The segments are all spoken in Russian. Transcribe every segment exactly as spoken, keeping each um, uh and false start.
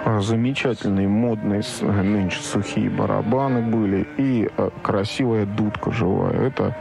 Замечательные модные нынче сухие барабаны были и красивая дудка живая. Это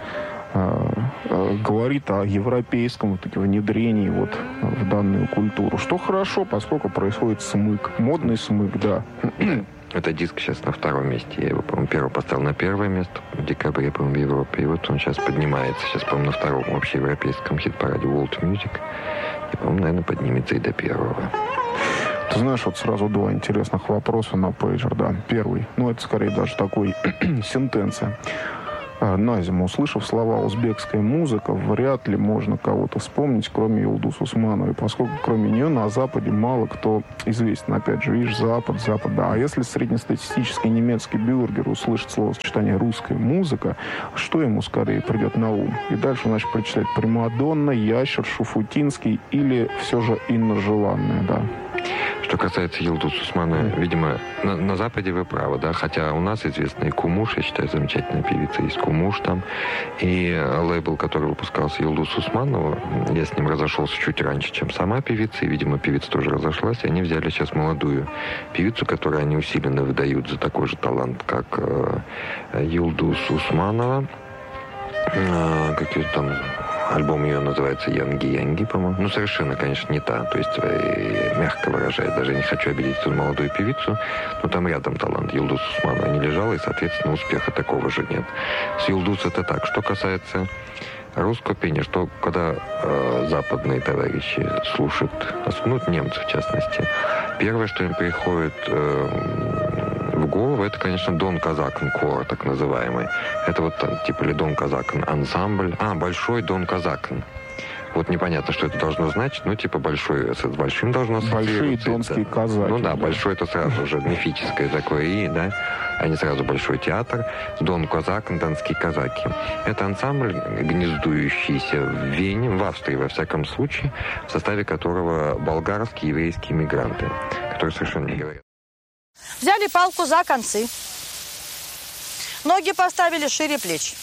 говорит о европейском вот, внедрении вот, в данную культуру. Что хорошо, поскольку происходит смык. Модный смык, да. Этот диск сейчас на втором месте. Я его, по-моему, первый поставил на первое место в декабре, по-моему, в Европе. И вот он сейчас поднимается. Сейчас, по-моему, на втором вообще европейском хит-параде World Music. И, по-моему, наверное, поднимется и до первого. Ты знаешь, вот сразу два интересных вопроса на пейджер, да. Первый, ну, это скорее даже такой сентенция. На зиму, услышав слова «узбекская музыка», вряд ли можно кого-то вспомнить, кроме Юлдус Усмановой, поскольку кроме нее на Западе мало кто известен. Опять же, видишь, Запад, Запад, да. А если среднестатистический немецкий бюргер услышит словосочетание «русская музыка», что ему скорее придет на ум? И дальше начал прочитать «Примадонна», «Ящер», «Шуфутинский» или все же «Инна Желанная», да. Что касается Юлдус Усмановой, видимо, на, на Западе вы правы, да, хотя у нас известный Кумуш, я считаю, замечательная певица, есть Кумуш там, и лейбл, который выпускался Юлдус Усманова, я с ним разошелся чуть раньше, чем сама певица, и, видимо, певица тоже разошлась, и они взяли сейчас молодую певицу, которую они усиленно выдают за такой же талант, как э, Юлдус Усманова, э, какие там... Альбом ее называется «Янги-Янги», по-моему. Ну, совершенно, конечно, не та. То есть, мягко выражаясь, даже не хочу обидеть эту молодую певицу, но там рядом талант Юлдус Усманова не лежал, и, соответственно, успеха такого же нет. С Юлдус это так. Что касается русского пения, что когда э, западные товарищи слушают, ну, немцы в частности, первое, что им приходит... Э, в голову, это, конечно, Дон Казакан Кор, так называемый. Это вот там, типа, или Дон Казакан ансамбль. А, большой Дон Казакан. Вот непонятно, что это должно значить, но типа большой, с большим должно ассоциироваться. Большие донские казаки. Ну да, да, большой это сразу уже мифическое такое и, да, а не сразу большой театр. Дон Казакан, донские казаки. Это ансамбль, гнездующийся в Вене, в Австрии, во всяком случае, в составе которого болгарские еврейские мигранты, которые совершенно не говорят. Взяли палку за концы. Ноги поставили шире плеч.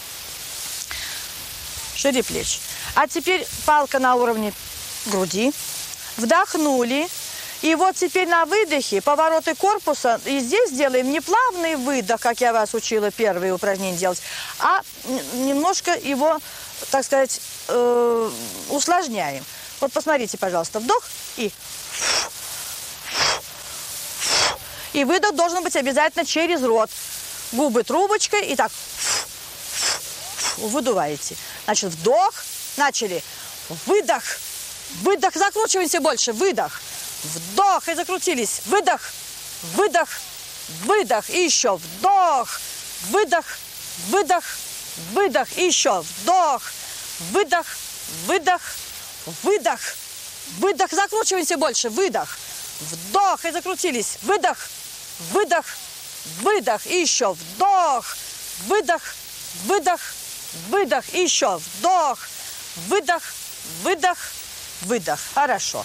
Шире плеч. А теперь палка на уровне груди. Вдохнули. И вот теперь на выдохе повороты корпуса. И здесь делаем не плавный выдох, как я вас учила первые упражнения делать, а немножко его, так сказать, э, усложняем. Вот посмотрите, пожалуйста, вдох и... И выдох должен быть обязательно через рот. Губы трубочкой и так выдуваете. Значит, вдох. Начали. Выдох. Выдох. Закручиваемся больше. Выдох. Вдох. И закрутились. Выдох. Выдох. Выдох. И еще. Вдох. Выдох. Выдох. Выдох. И еще. Вдох. Выдох. Выдох. Выдох. Выдох. Закручиваемся больше. Выдох. Вдох. И закрутились. Выдох. Выдох, выдох, и еще вдох, выдох, выдох, выдох, и еще вдох, выдох, выдох, выдох. Хорошо.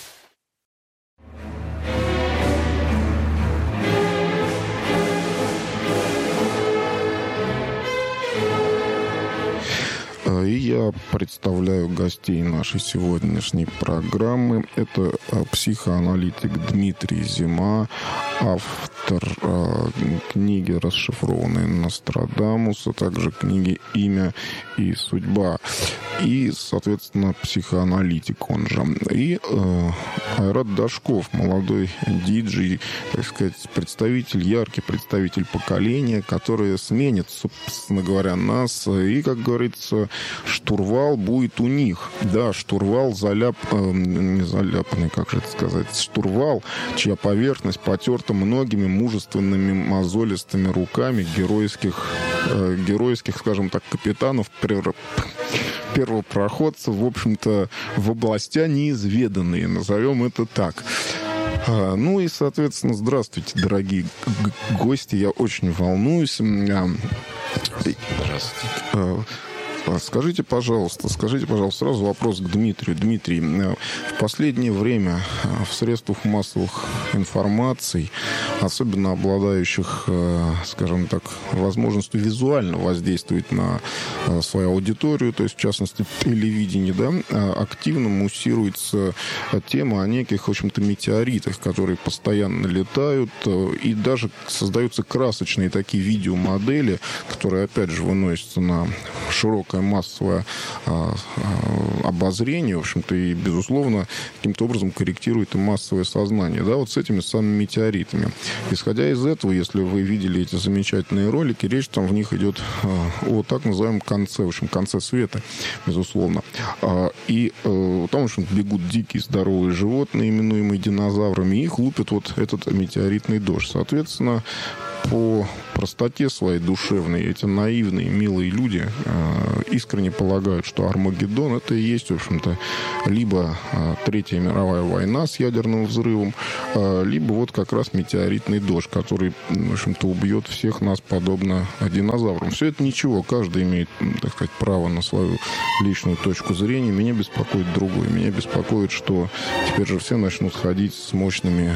И я представляю гостей нашей сегодняшней программы. Это психоаналитик Дмитрий Зима, автор э, книги «Расшифрованный Нострадамус», а также книги «Имя и судьба». И, соответственно, психоаналитик он же. И э, Айрат Дашков, молодой диджей, так сказать, представитель, яркий представитель поколения, которое сменит, собственно говоря, нас. И, как говорится, штурвал будет у них. Да, штурвал заляп... Э, не заляпанный, как же это сказать, штурвал, чья поверхность потерта многими мужественными мозолистыми руками геройских, э, геройских, скажем так, капитанов, первопроходцев, в общем-то, в областя неизведанные, назовем это так. А, ну и, соответственно, здравствуйте, дорогие гости. Я очень волнуюсь. Здравствуйте. Скажите, пожалуйста, скажите, пожалуйста, сразу вопрос к Дмитрию. Дмитрий, в последнее время в средствах массовых информаций, особенно обладающих, скажем так, возможностью визуально воздействовать на свою аудиторию, то есть, в частности, телевидение, да, активно муссируется тема о неких, в общем-то, метеоритах, которые постоянно летают, и даже создаются красочные такие видеомодели, которые, опять же, выносятся на широкое массовое а, а, обозрение, в общем-то, и, безусловно, каким-то образом корректирует и массовое сознание, да, вот с этими самыми метеоритами. Исходя из этого, если вы видели эти замечательные ролики, речь там в них идет а, о так называемом конце, в общем, конце света, безусловно. А, и а, там, в общем, бегут дикие здоровые животные, именуемые динозаврами, и их лупит вот этот метеоритный дождь. Соответственно, по простоте своей душевной эти наивные, милые люди э, искренне полагают, что Армагеддон — это и есть, в общем-то, либо э, Третья мировая война с ядерным взрывом, э, либо вот как раз метеоритный дождь, который, в общем-то, убьет всех нас подобно динозаврам. Все это ничего, каждый имеет, так сказать, право на свою личную точку зрения. Меня беспокоит другое. Меня беспокоит, что теперь же все начнут ходить с мощными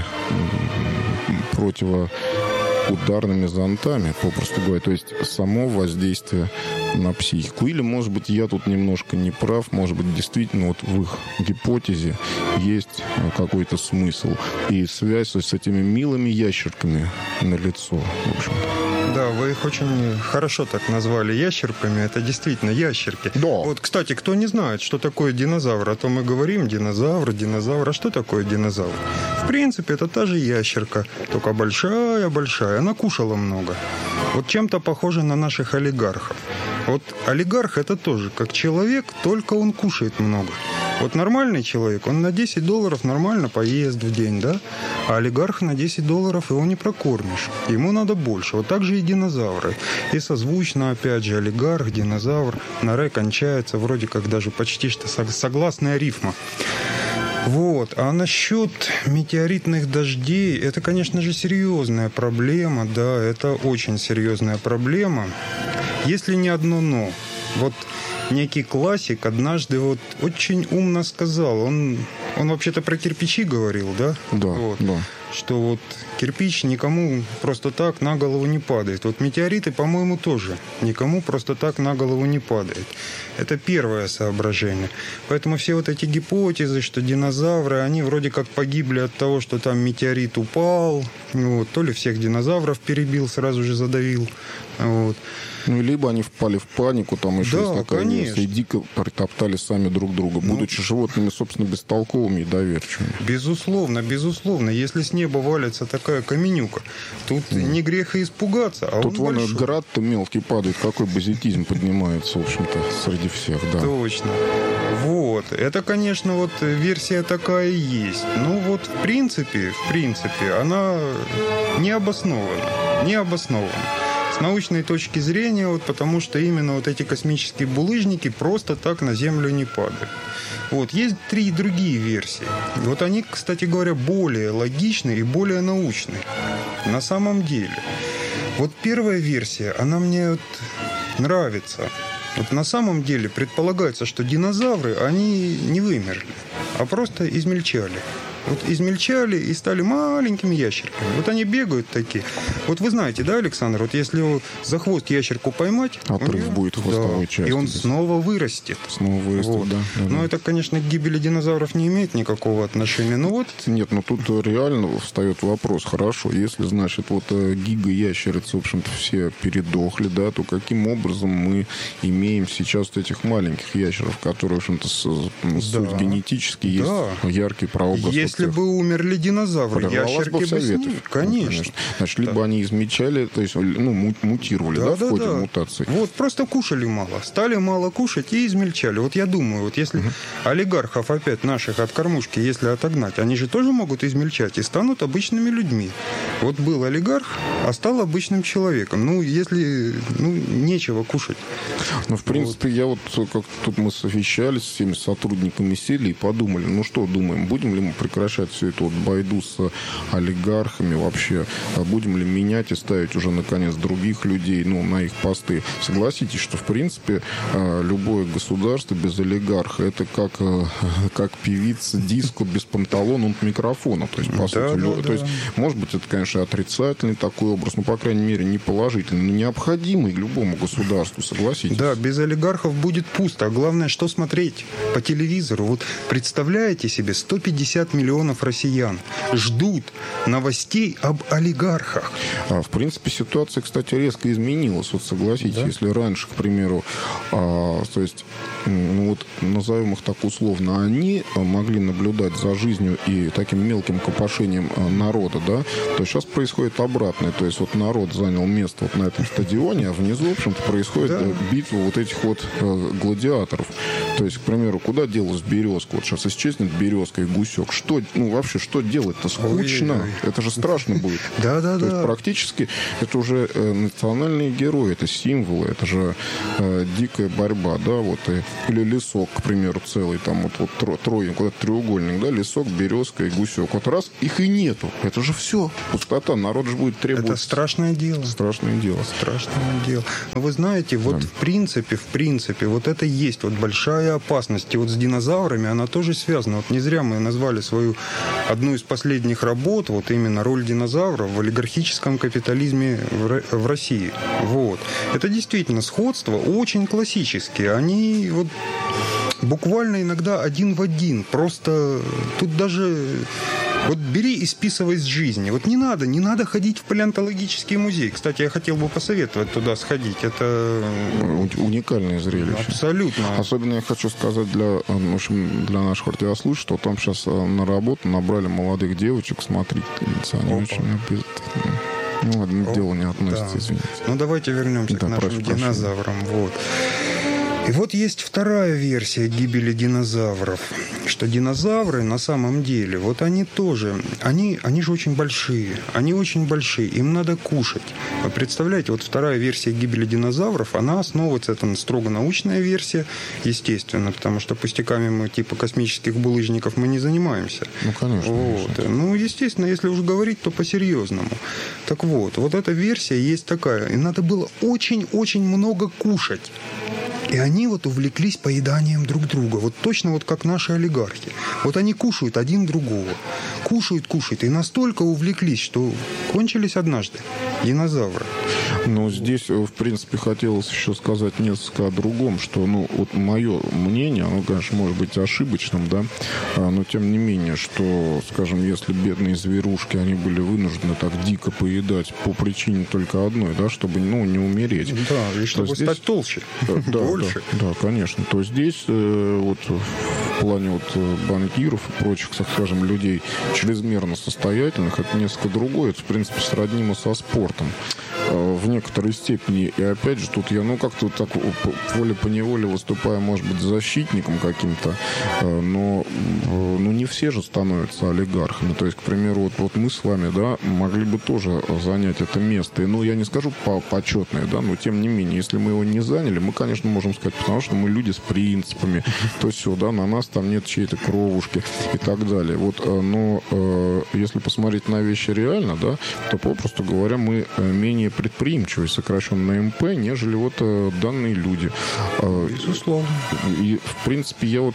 э, противо ударными зонтами, попросту говоря, то есть само воздействие на психику. Или, может быть, я тут немножко не прав, может быть, действительно вот в их гипотезе есть какой-то смысл и связь с этими милыми ящерками налицо, в общем-то. Да, вы их очень хорошо так назвали ящерками. Это действительно ящерки. Да. Вот, кстати, кто не знает, что такое динозавр, а то мы говорим динозавр, динозавр. А что такое динозавр? В принципе, это та же ящерка, только большая-большая. Она кушала много. Вот чем-то похожа на наших олигархов. Вот олигарх — это тоже как человек, только он кушает много. Вот нормальный человек, он на десять долларов нормально поест в день, да? А олигарх на десять долларов его не прокормишь. Ему надо больше. Вот так же и динозавры. И созвучно, опять же, олигарх, динозавр. На «ре» кончается вроде как даже почти что согласная рифма. Вот. А насчет метеоритных дождей, это, конечно же, серьезная проблема, да, это очень серьезная проблема. Если не одно «но». Вот некий классик однажды вот очень умно сказал, он, он вообще-то про кирпичи говорил, да? Да, вот. да. Что вот кирпич никому просто так на голову не падает. Вот метеориты, по-моему, тоже никому просто так на голову не падает. Это первое соображение. Поэтому все вот эти гипотезы, что динозавры, они вроде как погибли от того, что там метеорит упал, вот, то ли всех динозавров перебил, сразу же задавил. Вот. Ну, либо они впали в панику, там еще да, есть такая конечно. версия, и дико притоптали сами друг друга, ну, будучи животными, собственно, бестолковыми и доверчивыми. Безусловно, безусловно. Если с неба валится такая каменюка, тут mm. не грех и испугаться, а тут он вон большой. Град-то мелкий падает, какой базитизм поднимается, в общем-то, среди всех, да. Точно. Вот. Это, конечно, вот версия такая и есть. Ну, вот, в принципе, в принципе, она не обоснована. Не обоснована. С научной точки зрения, вот, потому что именно вот эти космические булыжники просто так на Землю не падают. Вот, есть три другие версии. Вот они, кстати говоря, более логичны и более научны. На самом деле. Вот первая версия, она мне вот нравится. Вот на самом деле предполагается, что динозавры, они не вымерли, а просто измельчали. Вот измельчали и стали маленькими ящерками. Вот они бегают такие. Вот вы знаете, да, Александр, вот если за хвост ящерку поймать... Отрыв он, будет хвостовой да, части. И он снова вырастет. Снова вырастет, вот. да, да. Но да. это, конечно, к гибели динозавров не имеет никакого отношения. Ну вот... Нет, но тут реально встает вопрос. Хорошо, если, значит, вот гига-ящерицы, в общем-то, все передохли, да, то каким образом мы имеем сейчас вот этих маленьких ящеров, которые, в общем-то, с, да. суть генетически есть да. яркий прообраз. Если бы умерли динозавры, Прервалась ящерки бы бы вся с ними. ветвь. Конечно. Ну, конечно. Значит, либо да. они измельчали, то есть, ну, мутировали, да, да, да в ходе да. мутации. Вот, просто кушали мало. Стали мало кушать и измельчали. Вот я думаю, вот если угу. олигархов опять наших от кормушки, если отогнать, они же тоже могут измельчать и станут обычными людьми. Вот был олигарх, а стал обычным человеком. Ну, если, ну, нечего кушать. Ну, в принципе, вот. я вот, как тут мы совещались с всеми сотрудниками сели и подумали, ну что думаем, будем ли мы прекращать прекращать всю эту вот байду с олигархами вообще? Будем ли менять и ставить уже, наконец, других людей, ну, на их посты? Согласитесь, что, в принципе, любое государство без олигарха — это как, как певица диско без панталон от микрофона. То есть, по да, сути, да, лю... да. То есть, может быть, это, конечно, отрицательный такой образ, но, по крайней мере, не положительный, но необходимый любому государству, согласитесь. Да, без олигархов будет пусто. А главное, что смотреть по телевизору. Вот представляете себе, сто пятьдесят миллионов россиян ждут новостей об олигархах. А, в принципе, ситуация, кстати, резко изменилась. Вот согласитесь, да? Если раньше, к примеру, а, то есть, ну вот, назовем их так условно, они могли наблюдать за жизнью и таким мелким копошением народа, да, то сейчас происходит обратное. То есть вот народ занял место вот на этом стадионе, а внизу, в общем-то, происходит да. битва вот этих вот э, гладиаторов. То есть, к примеру, куда делась березка? Вот сейчас исчезнет березка и гусек. Что, ну, вообще, что делать-то? Скучно. Ой-ой-ой. Это же страшно будет. Да-да-да. То есть практически это уже э, национальные герои, это символы, это же э, дикая борьба, да, вот. И, или лесок, к примеру, целый, там вот, вот тро, трое, куда-то треугольник, да, лесок, березка и гусек. Вот раз, их и нету. Это же все. Пустота. Народ же будет требовать. Это страшное дело. Страшное дело. Страшное дело. Но вы знаете, вот да. в принципе, в принципе, вот это и есть вот большая опасность. И вот с динозаврами она тоже связана. Вот не зря мы назвали свою одну из последних работ, вот именно роль динозавров в олигархическом капитализме в России. Вот. Это действительно сходство очень классические. Они вот буквально иногда один в один. Просто тут даже... Вот бери и списывай с жизни. Вот не надо, не надо ходить в палеонтологический музей. Кстати, я хотел бы посоветовать туда сходить. Это уникальное зрелище. Абсолютно. Особенно я хочу сказать для, в общем, для наших радиослушателей, что там сейчас на работу набрали молодых девочек смотреть. Они Опа. очень обязательно. Ну ладно, к делу не относится, да. извините. Ну давайте вернемся да, к нашим прошу, динозаврам. Прошу. Вот. И вот есть вторая версия гибели динозавров, что динозавры на самом деле, вот они тоже, они, они же очень большие, они очень большие, им надо кушать. Вы представляете, вот вторая версия гибели динозавров, она основывается, это строго научная версия, естественно, потому что пустяками мы типа космических булыжников мы не занимаемся. Ну, конечно. Вот. конечно. Ну, естественно, если уж говорить, то по-серьезному. Так вот, вот эта версия есть такая, и надо было очень-очень много кушать. И они вот увлеклись поеданием друг друга. Вот точно вот как наши олигархи. Вот они кушают один другого. Кушают, кушают. И настолько увлеклись, что кончились однажды динозавры. Но здесь, в принципе, хотелось еще сказать несколько о другом, что, ну, вот мое мнение, оно, конечно, может быть ошибочным, да, но тем не менее, что, скажем, если бедные зверушки, они были вынуждены так дико поедать по причине только одной, да, чтобы, ну, не умереть. Да, и чтобы здесь... стать толще, да, больше. Да, да, конечно. То здесь вот в плане вот банкиров и прочих, так скажем, людей чрезмерно состоятельных, это несколько другое. Это, в принципе, сроднимо со спортом в некоторой степени. И опять же, тут я, ну, как-то так волей-поневоле выступаю, может быть, защитником каким-то, но ну, не все же становятся олигархами. То есть, к примеру, вот, вот мы с вами, да, могли бы тоже занять это место. И, ну, я не скажу по почетное, да, но тем не менее, если мы его не заняли, мы, конечно, можем сказать, потому что мы люди с принципами, то все, да, на нас там нет чьей-то кровушки и так далее. Вот, но если посмотреть на вещи реально, да, то, попросту говоря, мы менее предприимчивые, сокращенно эм пэ, нежели вот э, данные люди. Безусловно. И, в принципе, я вот,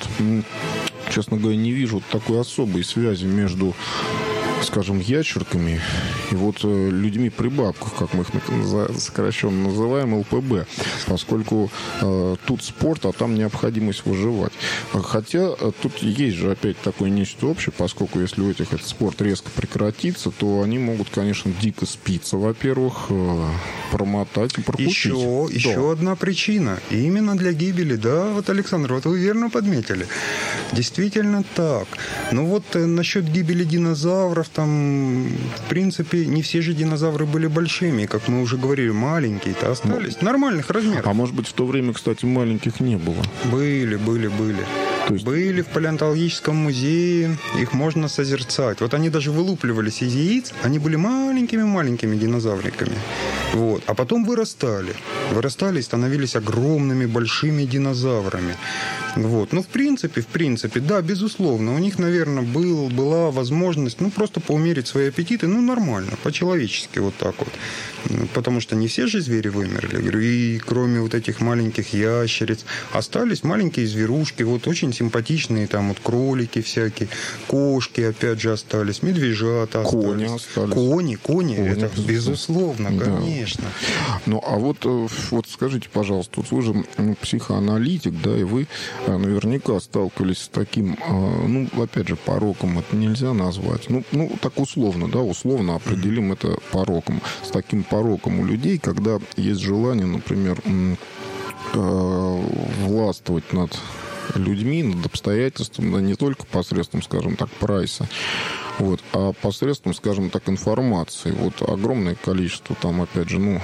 честно говоря, не вижу вот такой особой связи между, скажем, ящерками и вот э, людьми при бабках, как мы их наза- сокращенно называем, эл пэ бэ, поскольку э, тут спорт, а там необходимость выживать. Хотя э, тут есть же опять такое нечто общее, поскольку если у этих этот спорт резко прекратится, то они могут, конечно, дико спиться, во-первых, э, промотать и прокутить. Еще, да. еще одна причина. И именно для гибели, да, вот, Александр, вот вы верно подметили. Действительно так. Ну вот э, насчет гибели динозавров, там, в принципе, не все же динозавры были большими. Как мы уже говорили, маленькие-то остались. Ну, нормальных размеров. А может быть, в то время, кстати, маленьких не было? Были, были, были. То есть... Были в палеонтологическом музее. Их можно созерцать. Вот они даже вылупливались из яиц. Они были маленькими-маленькими динозавриками. Вот. А потом вырастали. Вырастали и становились огромными, большими динозаврами. Вот. Ну, в принципе, в принципе, да, безусловно, у них, наверное, был, была возможность, ну, просто поумерить свои аппетиты, ну, нормально, по-человечески вот так вот. Потому что не все же звери вымерли. Говорю, и кроме вот этих маленьких ящериц остались маленькие зверушки, вот очень симпатичные, там вот кролики всякие, кошки, опять же, остались, медвежата остались. Кони остались. Кони, кони, кони это безусловно, да. конечно. Ну, а вот, вот скажите, пожалуйста, вот вы же психоаналитик, да, и вы наверняка сталкивались с таким, ну, опять же, пороком это нельзя назвать, ну, ну так условно, да, условно определим это пороком, с таким пороком у людей, когда есть желание, например, властвовать над людьми, над обстоятельствами, да, не только посредством, скажем так, прайса, вот, а посредством, скажем так, информации. Вот огромное количество там, опять же, ну,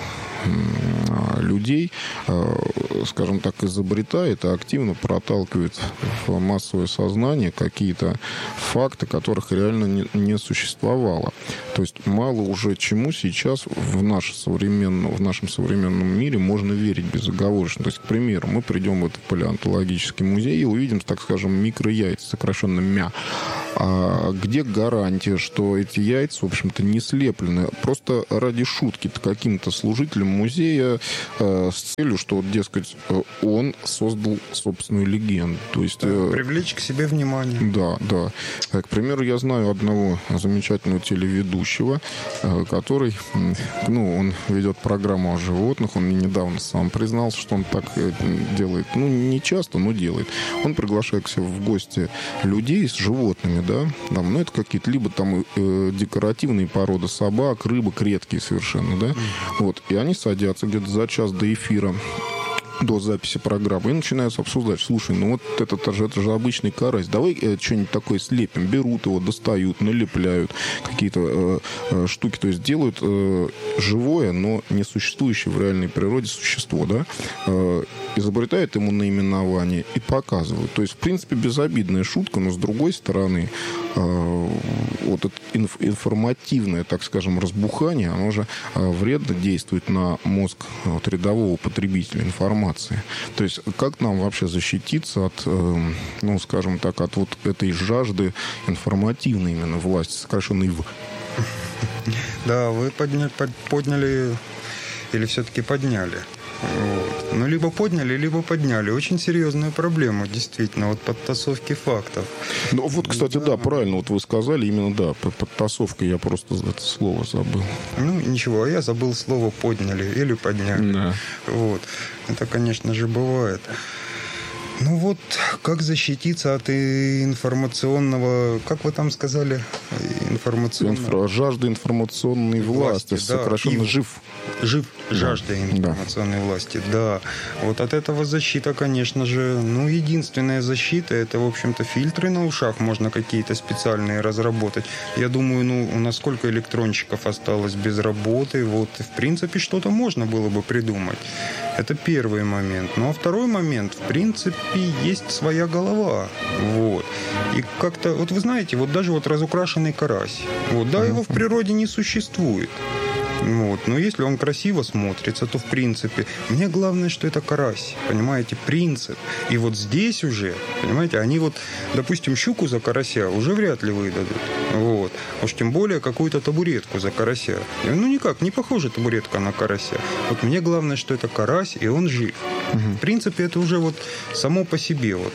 людей, скажем так, изобретает и активно проталкивает в массовое сознание какие-то факты, которых реально не, не существовало. То есть мало уже чему сейчас в, наш современном, в нашем современном мире можно верить безоговорочно. То есть, к примеру, мы придем в этот палеонтологический музей и увидим, так скажем, микрояйца, сокращенно МЯ. А где гарантия, что эти яйца, в общем-то, не слеплены? Просто ради шутки каким-то служителем музея э, с целью, что, вот, дескать, он создал собственную легенду. То есть, э, привлечь к себе внимание. Да, да. К примеру, я знаю одного замечательного телеведущего, э, который, ну, он ведет программу о животных. Он мне недавно сам признался, что он так делает. Ну, не часто, но делает. Он приглашает к себе в гости людей с животными, да, там, ну, это какие-то либо там э, декоративные породы собак, рыбок редкие совершенно, да, mm. вот, и они садятся где-то за час до эфира, до записи программы, и начинают обсуждать: слушай, ну вот это, это, же, это же обычный карась, давай э, что-нибудь такое слепим. Берут его, достают, налепляют какие-то э, э, штуки, то есть делают э, живое, но не существующее в реальной природе существо, да, э, изобретают ему наименование и показывают. То есть, в принципе, безобидная шутка, но с другой стороны, э, вот это инф- информативное, так скажем, разбухание, оно же э, вредно действует на мозг вот, рядового потребителя информации. То есть, как нам вообще защититься от, э, ну, скажем так, от вот этой жажды информативной именно власти, сокращенной В? Да, вы подняли, подняли или все-таки подняли. Вот. Ну, либо подняли, либо подняли. Очень серьезную проблему, действительно, вот подтасовки фактов. Ну, вот, кстати, да, да, правильно, вот вы сказали, именно, да, подтасовка, я просто это слово забыл. Ну, ничего, а я забыл слово «подняли» или «подняли». Да. Вот. Это, конечно же, бывает. Ну вот, как защититься от информационного, как вы там сказали, информационного... Инфра... Жажда информационной власти, власти да. сокращенно И... ЖИВ. ЖИВ, жажда да. информационной да. власти, да. Вот от этого защита, конечно же, ну, единственная защита, это, в общем-то, фильтры на ушах можно какие-то специальные разработать. Я думаю, ну, у нас сколько электронщиков осталось без работы, вот, в принципе, что-то можно было бы придумать. Это первый момент. Ну, а второй момент, в принципе, есть своя голова. Вот. И как-то, вот вы знаете, вот даже вот разукрашенный карась, вот, да, его в природе не существует. Вот. Но если он красиво смотрится, то в принципе мне главное, что это карась, понимаете, принцип. И вот здесь уже, понимаете, они вот, допустим, щуку за карася уже вряд ли выдадут. Вот. Уж тем более какую-то табуретку за карася. Ну никак, не похожа табуретка на карася. Вот мне главное, что это карась, и он жив. Угу. В принципе, это уже вот само по себе вот.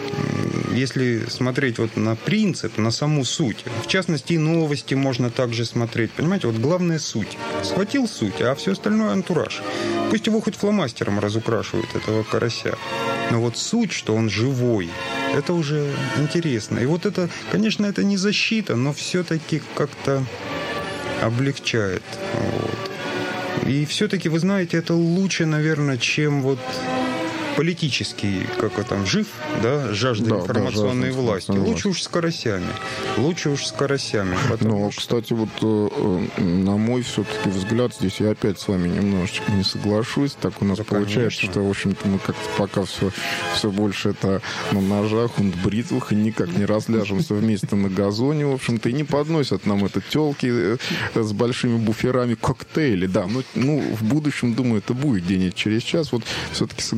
Если смотреть вот на принцип, на саму суть, в частности, и новости можно также смотреть, понимаете, вот главная суть. Схватил суть, а все остальное антураж. Пусть его хоть фломастером разукрашивают, этого карася. Но вот суть, что он живой, это уже интересно. И вот это, конечно, это не защита, но все-таки как-то облегчает. Вот. И все-таки, вы знаете, это лучше, наверное, чем вот... политический, как он там, жив, да, жажда да, информационной да, власти. Лучше власть. уж с карасями. Лучше уж с карасями. Ну, что... кстати, вот на мой все-таки взгляд, здесь я опять с вами немножечко не соглашусь. Так у нас да, получается, конечно. Что, в общем-то, мы как-то пока все, все больше это на ножах, на бритвах, и никак не разляжемся вместе на газоне, в общем-то, и не подносят нам это телки с большими буферами коктейли. Да, ну, ну, в будущем, думаю, это будет где-нибудь через час. Вот все-таки согласитесь,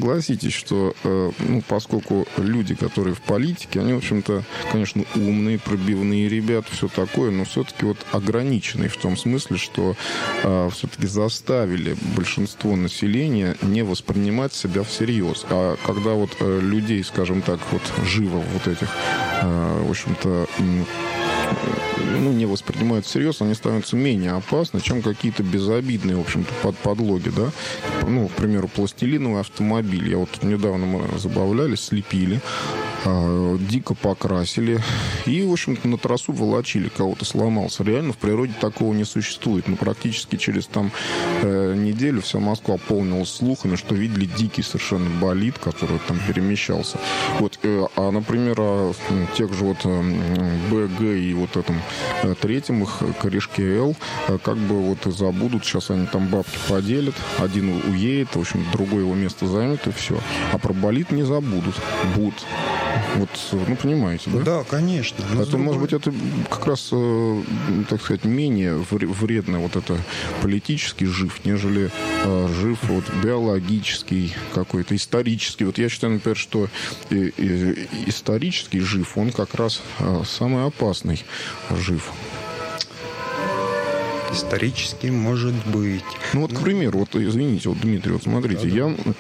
согласитесь, что, ну, поскольку люди, которые в политике, они, в общем-то, конечно, умные, пробивные ребята, все такое, но все-таки вот ограниченные в том смысле, что все-таки заставили большинство населения не воспринимать себя всерьез. А когда вот людей, скажем так, вот живо вот этих, в общем-то, ну, не воспринимают всерьез, они становятся менее опасны, чем какие-то безобидные, в общем-то, под подлоги, да. Ну, к примеру, пластилиновый автомобиль. Я вот недавно мы забавлялись, слепили, э, дико покрасили и, в общем-то, на трассу волочили, кого-то сломался. Реально в природе такого не существует. Ну, практически через там э, неделю вся Москва полнилась слухами, что видели дикий совершенно болид, который там перемещался. Вот, э, а, например, о тех же вот э, БГ и вот этом э, третьем их корешке Л, э, как бы вот и забудут. Сейчас они там бабки поделят. Один уедет, в общем, другое его место займет, и все. А про болид не забудут. Будут. Вот, ну, понимаете, да? Да, конечно. А то, может быть, это как раз, э, так сказать, менее вредно вот это политический жив, нежели э, жив вот биологический какой-то, исторический. Вот я считаю, например, что и, и, исторический жив, он как раз э, самый опасный жив. Исторически может быть. Ну вот, к примеру, вот, извините, вот, Дмитрий, вот смотрите, да, да. я